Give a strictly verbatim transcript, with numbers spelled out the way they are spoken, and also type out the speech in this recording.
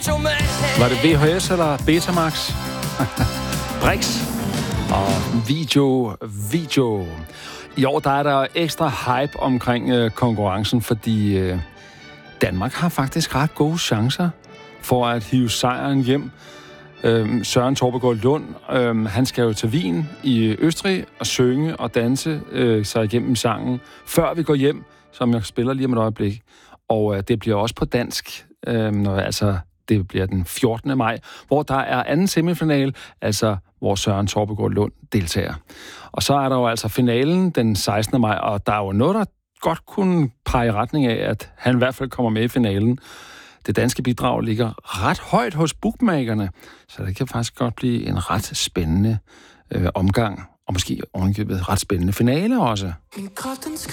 Var det V H S eller Betamax? Brix og video, video. I år der er der ekstra hype omkring øh, konkurrencen, fordi øh, Danmark har faktisk ret gode chancer for at hive sejren hjem. Øh, Søren Torpegaard Lund, øh, han skal jo til Wien i Østrig og synge og danse øh, sig igennem sangen, før vi går hjem, som jeg spiller lige om et øjeblik. Og øh, det bliver også på dansk, øh, når, altså det bliver den fjortende maj, hvor der er anden semifinal, altså hvor Søren Torpegaard Lund deltager. Og så er der jo altså finalen den sekstende maj, og der er jo noget, der godt kunne pege i retning af, at han i hvert fald kommer med i finalen. Det danske bidrag ligger ret højt hos bookmakerne, så det kan faktisk godt blive en ret spændende øh, omgang, og måske ovenikøbet ret spændende finale også.